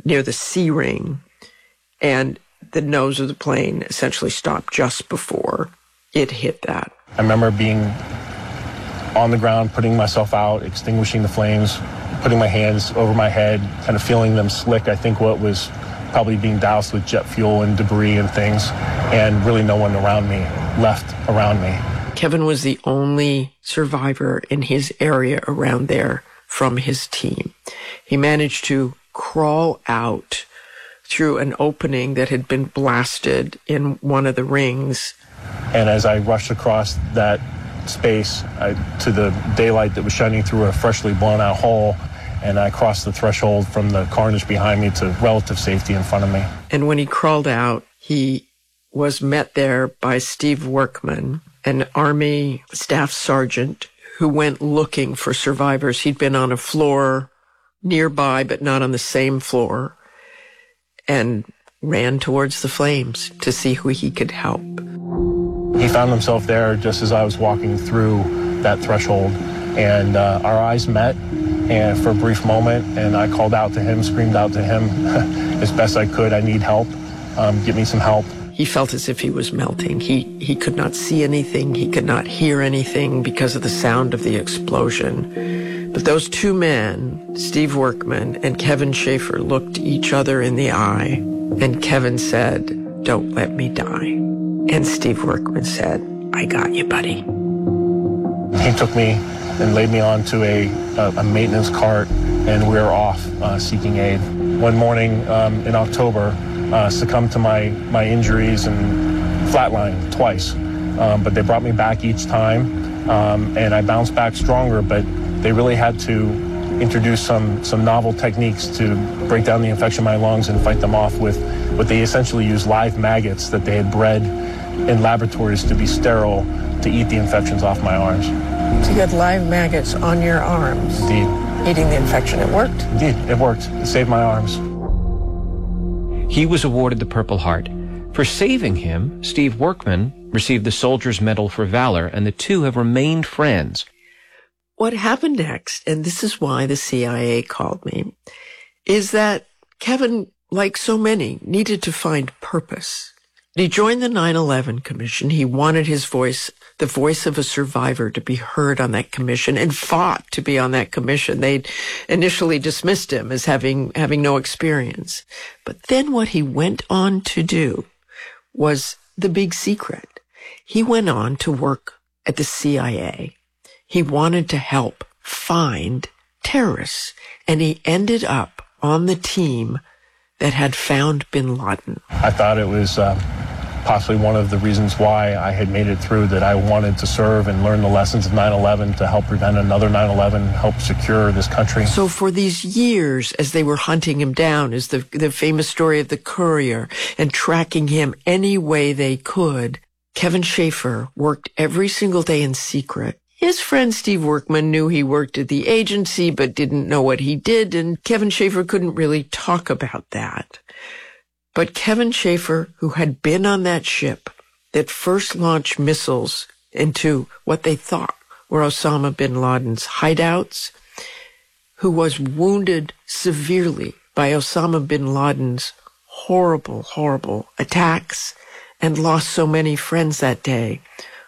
near the C ring, and the nose of the plane essentially stopped just before it hit that. I remember being on the ground, putting myself out, extinguishing the flames, putting my hands over my head, kind of feeling them slick. I think what was probably being doused with jet fuel and debris and things, and really no one left around me. Kevin was the only survivor in his area around there from his team. He managed to crawl out through an opening that had been blasted in one of the rings. And as I rushed across that space to the daylight that was shining through a freshly blown out hole, and I crossed the threshold from the carnage behind me to relative safety in front of me. And when he crawled out, he was met there by Steve Workman, an Army staff sergeant who went looking for survivors. He'd been on a floor nearby, but not on the same floor, and ran towards the flames to see who he could help. He found himself there just as I was walking through that threshold, and our eyes met and for a brief moment, and I called out to him, screamed out to him as best I could, I need help, get me some help. He felt as if he was melting. He could not see anything. He could not hear anything because of the sound of the explosion. But those two men, Steve Workman and Kevin Schaefer, looked each other in the eye, and Kevin said, "Don't let me die." And Steve Workman said, "I got you, buddy." He took me and laid me onto a maintenance cart, and we were off seeking aid. One morning in October, succumbed to my injuries and flatlined twice. But they brought me back each time, and I bounced back stronger, but they really had to introduce some novel techniques to break down the infection in my lungs and fight them off with what they essentially used live maggots that they had bred in laboratories to be sterile to eat the infections off my arms. So you had live maggots on your arms? Indeed. Eating the infection. It worked? Indeed, it worked. It saved my arms. He was awarded the Purple Heart. For saving him, Steve Workman received the Soldier's Medal for Valor, and the two have remained friends. What happened next, and this is why the CIA called me, is that Kevin, like so many, needed to find purpose. He joined the 9/11 Commission. He wanted his voice, the voice of a survivor, to be heard on that commission, and fought to be on that commission. They'd initially dismissed him as having no experience. But then what he went on to do was the big secret. He went on to work at the CIA. He wanted to help find terrorists, and he ended up on the team that had found bin Laden. I thought it was possibly one of the reasons why I had made it through, that I wanted to serve and learn the lessons of 9/11 to help prevent another 9/11, help secure this country. So for these years, as they were hunting him down, as the famous story of the Courier, and tracking him any way they could, Kevin Schaefer worked every single day in secret. His friend Steve Workman knew he worked at the agency, but didn't know what he did, and Kevin Schaefer couldn't really talk about that. But Kevin Schaefer, who had been on that ship that first launched missiles into what they thought were Osama bin Laden's hideouts, who was wounded severely by Osama bin Laden's horrible, horrible attacks and lost so many friends that day,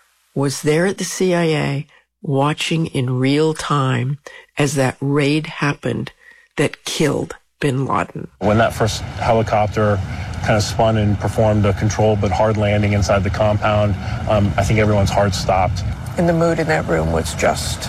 was there at the CIA watching in real time as that raid happened that killed bin Laden. When that first helicopter kind of spun and performed a controlled but hard landing inside the compound, I think everyone's heart stopped. And the mood in that room was just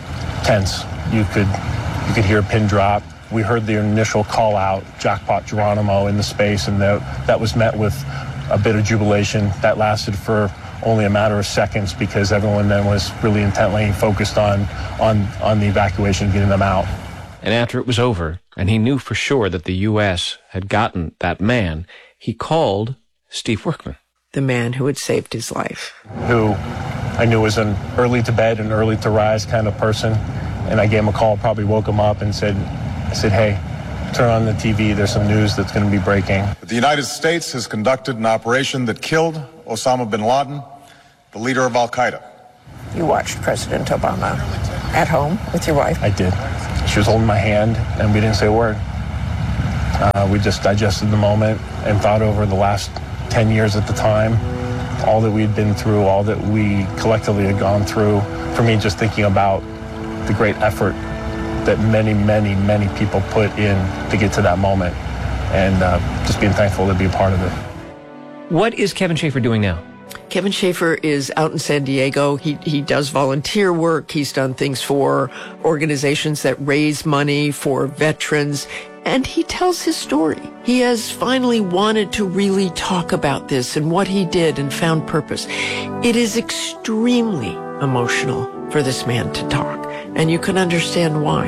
tense. You could hear a pin drop. We heard the initial call out, Jackpot Geronimo, in the space, and that was met with a bit of jubilation. That lasted for only a matter of seconds because everyone then was really intently focused on the evacuation, getting them out. And after it was over, and he knew for sure that the U.S. had gotten that man, he called Steve Workman. The man who had saved his life. Who I knew was an early to bed and early to rise kind of person. And I gave him a call, probably woke him up and I said, hey, turn on the TV, there's some news that's going to be breaking. The United States has conducted an operation that killed Osama bin Laden, the leader of Al-Qaeda. You watched President Obama at home with your wife? I did. She was holding my hand, and we didn't say a word. We just digested the moment and thought over the last 10 years at the time, all that we'd been through, all that we collectively had gone through. For me, just thinking about the great effort that many, many, many people put in to get to that moment, and just being thankful to be a part of it. What is Kevin Schaefer doing now? Kevin Schaefer is out in San Diego. He does volunteer work. He's done things for organizations that raise money for veterans. And he tells his story. He has finally wanted to really talk about this and what he did and found purpose. It is extremely emotional for this man to talk, and you can understand why.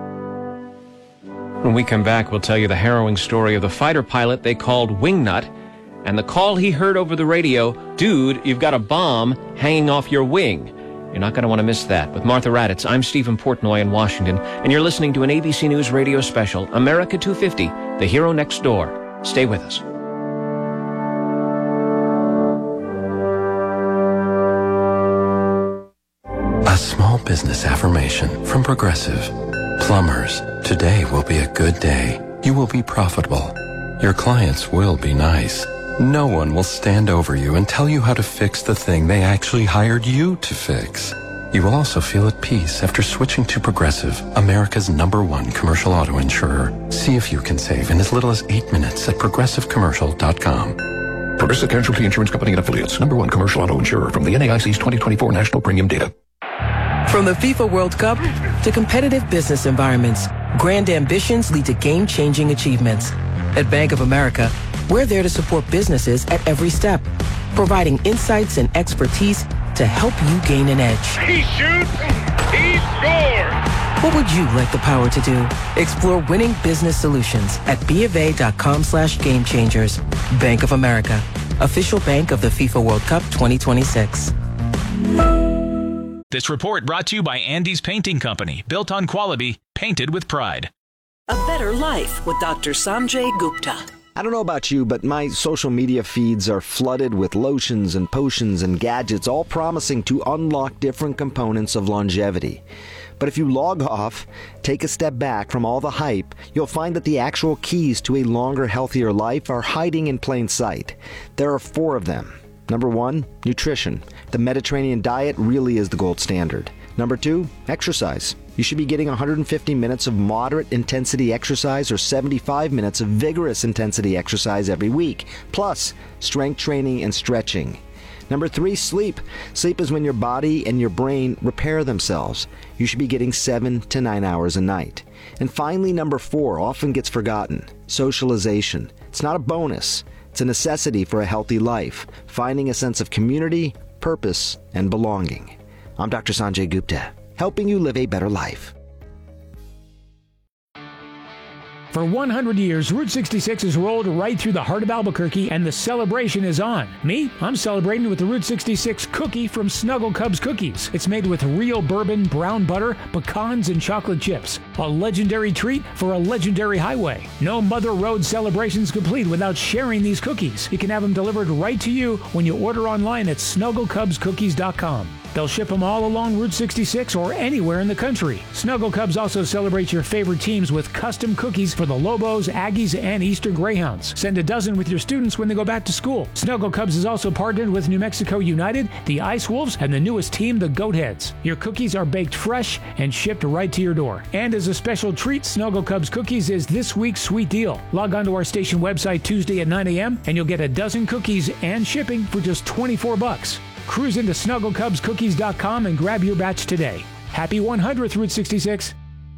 When we come back, we'll tell you the harrowing story of the fighter pilot they called Wingnut and the call he heard over the radio, "Dude, you've got a bomb hanging off your wing." You're not going to want to miss that. With Martha Raddatz, I'm Stephen Portnoy in Washington, and you're listening to an ABC News radio special, America 250, The Hero Next Door. Stay with us. A small business affirmation from Progressive. Plumbers, today will be a good day. You will be profitable. Your clients will be nice. No one will stand over you and tell you how to fix the thing they actually hired you to fix. You will also feel at peace after switching to Progressive, America's #1 commercial auto insurer. See if you can save in as little as 8 minutes at progressivecommercial.com. Progressive Casualty Insurance Company and Affiliates, #1 commercial auto insurer from the NAIC's 2024 National Premium Data. From the FIFA World Cup to competitive business environments, grand ambitions lead to game-changing achievements. At Bank of America, we're there to support businesses at every step, providing insights and expertise to help you gain an edge. He shoots, he scores! What would you like the power to do? Explore winning business solutions at BofA.com/gamechangers. Bank of America, official bank of the FIFA World Cup 2026. This report brought to you by Andy's Painting Company, built on quality, painted with pride. A Better Life with Dr. Sanjay Gupta. I don't know about you, but my social media feeds are flooded with lotions and potions and gadgets, all promising to unlock different components of longevity. But if you log off, take a step back from all the hype, you'll find that the actual keys to a longer, healthier life are hiding in plain sight. There are 4 of them. Number 1, nutrition. The Mediterranean diet really is the gold standard. Number 2, exercise. You should be getting 150 minutes of moderate intensity exercise or 75 minutes of vigorous intensity exercise every week, plus strength training and stretching. Number 3, sleep. Sleep is when your body and your brain repair themselves. You should be getting 7 to 9 hours a night. And finally, number 4 often gets forgotten. Socialization. It's not a bonus. It's a necessity for a healthy life, finding a sense of community, purpose, and belonging. I'm Dr. Sanjay Gupta, helping you live a better life. For 100 years, Route 66 has rolled right through the heart of Albuquerque, and the celebration is on. Me? I'm celebrating with the Route 66 cookie from Snuggle Cubs Cookies. It's made with real bourbon, brown butter, pecans, and chocolate chips. A legendary treat for a legendary highway. No Mother Road celebrations complete without sharing these cookies. You can have them delivered right to you when you order online at snugglecubscookies.com. They'll ship them all along Route 66 or anywhere in the country. Snuggle Cubs also celebrates your favorite teams with custom cookies for the Lobos, Aggies, and Eastern Greyhounds. Send a dozen with your students when they go back to school. Snuggle Cubs is also partnered with New Mexico United, the Ice Wolves, and the newest team, the Goatheads. Your cookies are baked fresh and shipped right to your door. And as a special treat, Snuggle Cubs Cookies is this week's sweet deal. Log on to our station website Tuesday at 9 a.m. and you'll get a dozen cookies and shipping for just $24. Cruise into snugglecubscookies.com and grab your batch today. Happy 100th Route 66.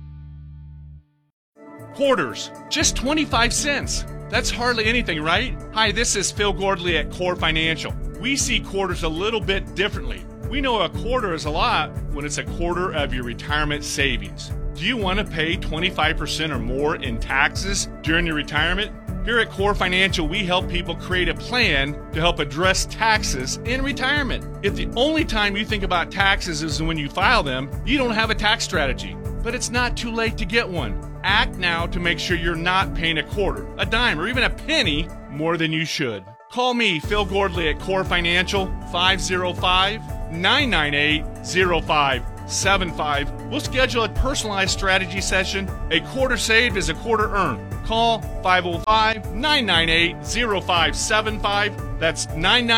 Quarters, just 25 cents. That's hardly anything, right? Hi, this is Phil Gordley at Core Financial. We see quarters a little bit differently. We know a quarter is a lot when it's a quarter of your retirement savings. Do you want to pay 25% or more in taxes during your retirement? Here at Core Financial, we help people create a plan to help address taxes in retirement. If the only time you think about taxes is when you file them, you don't have a tax strategy. But it's not too late to get one. Act now to make sure you're not paying a quarter, a dime, or even a penny more than you should. Call me, Phil Gordley at Core Financial, 505-998-05 505-998-0575. We'll schedule a personalized strategy session. A quarter saved is a quarter earned. Call 505-998-0575. That's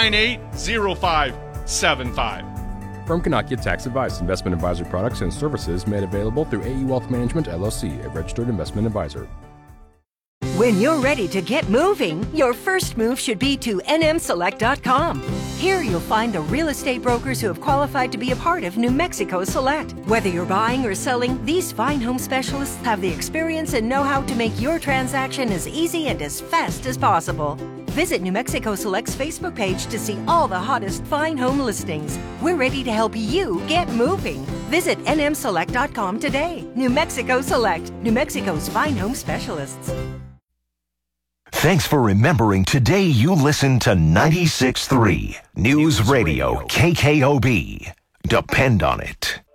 998-0575. Firm cannot give tax advice. Investment advisory products and services made available through AE Wealth Management, LLC, a registered investment advisor. When you're ready to get moving, your first move should be to nmselect.com. Here you'll find the real estate brokers who have qualified to be a part of New Mexico Select. Whether you're buying or selling, these fine home specialists have the experience and know-how to make your transaction as easy and as fast as possible. Visit New Mexico Select's Facebook page to see all the hottest fine home listings. We're ready to help you get moving. Visit nmselect.com today. New Mexico Select, New Mexico's fine home specialists. Thanks for remembering today you listen to 96.3 News Radio KKOB. Depend on it.